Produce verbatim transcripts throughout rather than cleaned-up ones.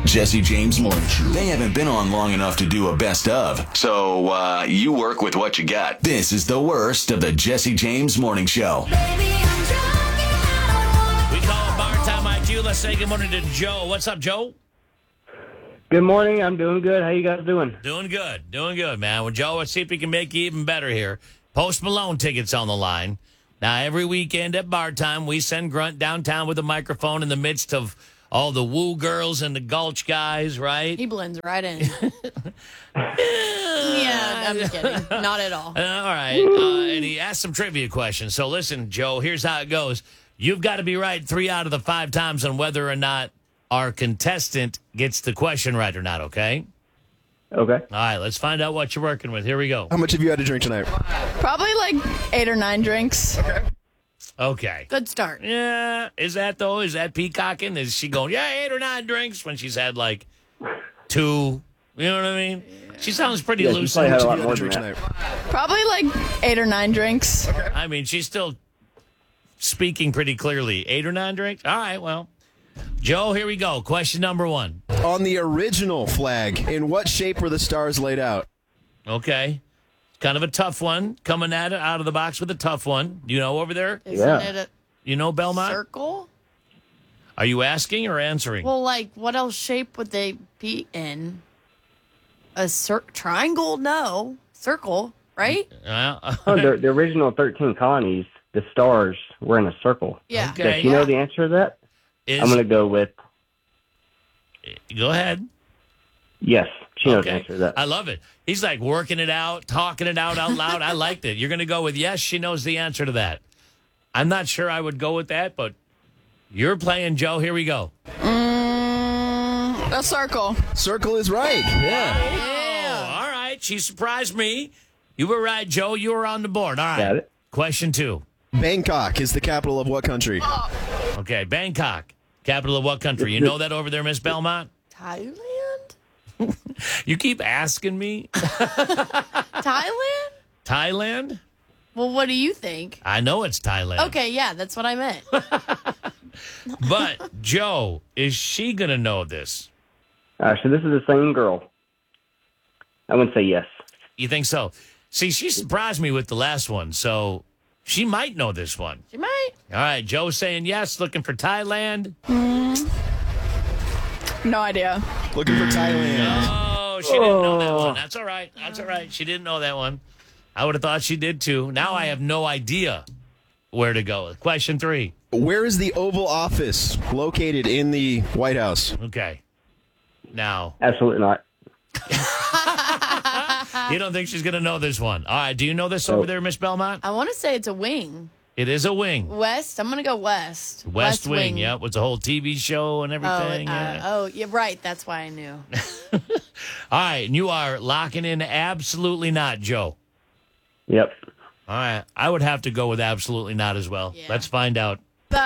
Jesse James Morning Show. They haven't been on long enough to do a best of, so uh, you work with what you got. This is the worst of the Jesse James Morning Show. Baby, I'm drunk and I We call it Bar Time I Q. Let's say good morning to Joe. What's up, Joe? Good morning. I'm doing good. How you guys doing? Doing good. Doing good, man. Well, Joe, let's see if we can make you even better here. Post Malone tickets on the line. Now, every weekend at Bar Time, we send Grunt downtown with a microphone in the midst of all the woo girls and the gulch guys, right? He blends right in. Yeah, I'm just kidding. Not at all. Uh, all right. Uh, and he asked some trivia questions. So listen, Joe, here's how it goes. You've got to be right three out of the five times on whether or not our contestant gets the question right or not, okay? Okay. All right, let's find out what you're working with. Here we go. How much have you had to drink tonight? Probably like eight or nine drinks. Okay. Good start. Yeah. Is that, though? Is that peacocking? Is she going, yeah, eight or nine drinks when she's had like two? You know what I mean? She sounds pretty Yeah, she loose. probably had a How lot much have more you than had to drink that. tonight? Probably like eight or nine drinks. I mean, she's still speaking pretty clearly. Eight or nine drinks? All right, well. Joe, here we go. Question number one. On the original flag, in what shape were the stars laid out? Okay. Kind of a tough one. Coming at it out of the box with a tough one. You know over there? Isn't Yeah. it You know a Belmont? circle? Are you asking or answering? Well, like, what else shape would they be in? A cir- triangle? No. Circle, right? Uh, Oh, the, the original thirteen colonies, the stars were in a circle. Yeah. Okay. Does she know the answer to that? is, I'm going to go with Go ahead. yes. She knows the Okay. answer to that. I love it. He's like working it out, talking it out out loud. I liked it. You're going to go with yes, she knows the answer to that. I'm not sure I would go with that, but you're playing, Joe. Here we go. Mm, a circle. Circle is right. Yeah. Oh, all right. She surprised me. You were right, Joe. You were on the board. All right. Got it. Question two. Bangkok is the capital of what country? Okay, Bangkok, capital of what country? You know that over there, Miss Belmont? Thailand? You keep asking me. Thailand? Thailand? Well, what do you think? I know it's Thailand. Okay, yeah, that's what I meant. But, Joe, is she going to know this? Uh, so this is the same girl. I'm going to say yes. You think so? See, she surprised me with the last one, so she might know this one. You might. All right, Joe's saying yes, looking for Thailand. No idea. Looking for Thailand. Oh, she didn't know that one. That's all right. That's all right. She didn't know that one. I would have thought she did too. Now I have no idea where to go. Question three. Where is the Oval Office located in the White House? Okay. Now, Absolutely not. you don't think she's going to know this one. All right. Do you know this over Nope. there, Miss Belmont? I want to say it's a wing. It is a wing. West? I'm going to go west. West, Wing. Yep. It's a whole T V show and Oh, everything. uh, yeah. oh, yeah, right. That's why I knew. All right. And you are locking in absolutely not, Joe. Yep. All right. I would have to go with absolutely not as well. Yeah. Let's find out. The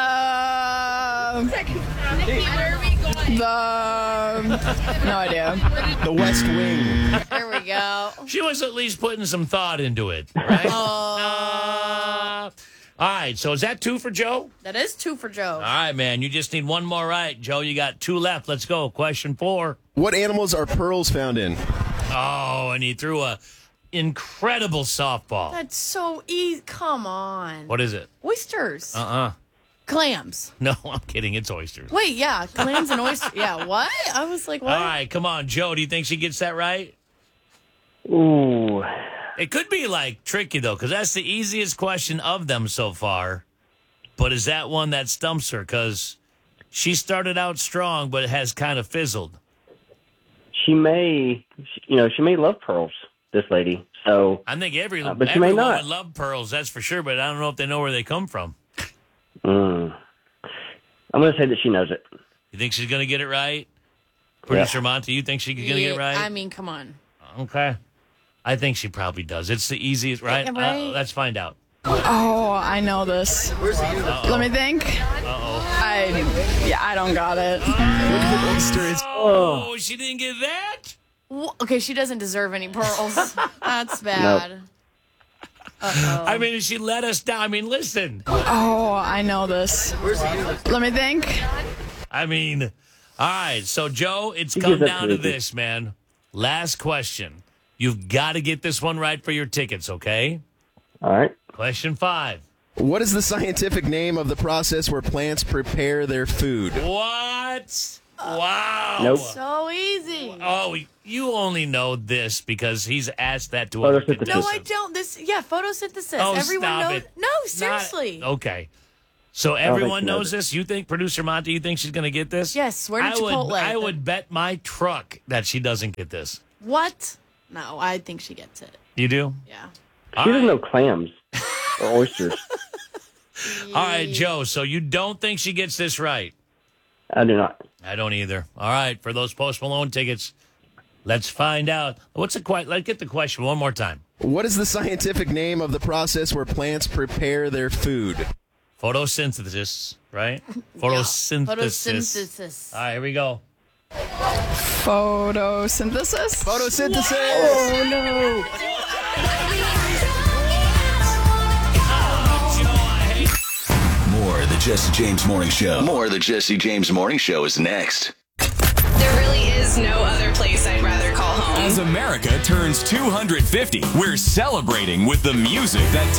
the no idea. The West Wing. There we go. She was at least putting some thought into it, right? Oh, Uh, all right. So is that two for Joe? that is two for Joe. All right, man. You just need one more right. Joe, you got two left. Let's go. Question four. What animals are pearls found in? Oh, and he threw a incredible softball. That's so easy. Come on. What is it? Oysters. Uh-uh. Clams. No, I'm kidding. It's oysters. Wait, yeah. Clams and oysters. Yeah, what? I was like, what? All right. Come on, Joe. Do you think she gets that right? Ooh. It could be, like, tricky, though, because that's the easiest question of them so far. But is that one that stumps her? Because she started out strong, but has kind of fizzled. She may, you know, she may love pearls, this lady. So, I think every, Uh, but she every may woman not. love pearls, that's for sure, but I don't know if they know where they come from. mm, I'm going to say that she knows it. You think she's going to get it right? Producer Monty, you think she's going to get it right? I mean, come on. Okay. I think she probably does. It's the easiest, right? Yeah, right. Uh, let's find out. Oh, I know this. Let me think. Uh-oh. I yeah, I don't got it. Oysters. Oh, she didn't get that? Wha- Okay, she doesn't deserve any pearls. That's bad. Uh-oh. I mean, she let us down. I mean, listen. Oh, I know this. Let me think. I mean, All right, so Joe, it's He come gives up down to easy. this, man. Last question. You've got to get this one right for your tickets, okay? All right. Question five. What is the scientific name of the process where plants prepare their food? What? Wow. Nope. So easy. Oh, you only know this because he's asked that to other Photosynthesis. contestants. No, I don't. This, yeah, photosynthesis. Oh, Everyone stop knows. it. No, seriously. Not- okay. So everyone she knows knows it. this? You think, Producer Monty, you think she's going to get this? Yes, swear to I would, Chipotle. I would bet my truck that she doesn't get this. What? No, I think she gets it. You do? Yeah. She doesn't know clams or oysters. All right, Joe, so you don't think she gets this right? I do not. I don't either. All right, for those Post Malone tickets, let's find out. What's the question? Let's get the question one more time. What is the scientific name of the process where plants prepare their food? Photosynthesis, right? Photosynthesis. Photosynthesis. All right, here we go. Photosynthesis. Photosynthesis. Oh, no. More of the Jesse James Morning Show. More of the Jesse James Morning Show is next. There really is no other place I'd rather call home. As America turns two hundred fifty, we're celebrating with the music that